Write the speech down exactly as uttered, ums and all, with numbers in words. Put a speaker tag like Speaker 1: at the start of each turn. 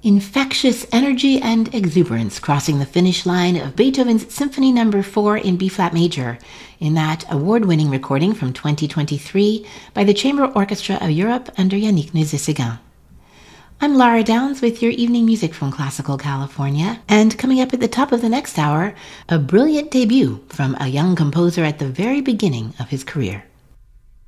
Speaker 1: Infectious energy and exuberance crossing the finish line of Beethoven's Symphony Number four in B-flat major in that award-winning recording from twenty twenty-three by the Chamber Orchestra of Europe under Yannick Nézet-Séguin. I'm Lara Downs with your evening music from Classical California, and coming up at the top of the next hour, a brilliant debut from a young composer at the very beginning of his career.